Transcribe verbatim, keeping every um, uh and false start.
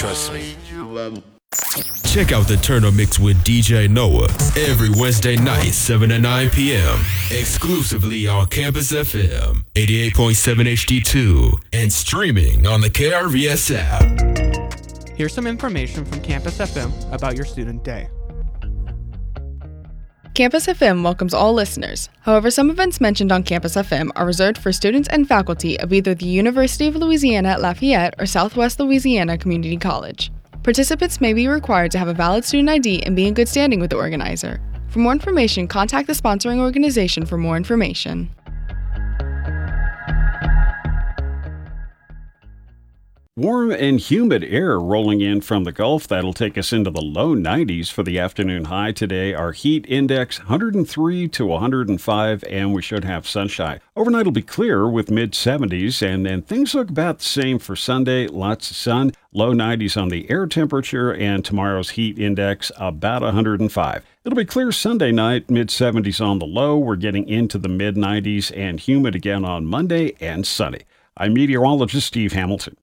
Trust me. Check out the Turn Up Mix with D J Noah every Wednesday night, seven to nine p.m. exclusively on Campus F M, eighty-eight point seven H D two, and streaming on the K R V S app. Here's some information from Campus F M about your student day. Campus F M welcomes all listeners. However, some events mentioned on Campus F M are reserved for students and faculty of either the University of Louisiana at Lafayette or Southwest Louisiana Community College. Participants may be required to have a valid student I D and be in good standing with the organizer. For more information, contact the sponsoring organization for more information. Warm and humid air rolling in from the Gulf. That'll take us into the low nineties for the afternoon high today. Our heat index one hundred three to one hundred five, and we should have sunshine. Overnight will be clear with mid seventies, and then things look about the same for Sunday. Lots of sun, low nineties on the air temperature, and tomorrow's heat index about one hundred five. It'll be clear Sunday night, mid seventies on the low. We're getting into the mid nineties and humid again on Monday and sunny. I'm meteorologist Steve Hamilton.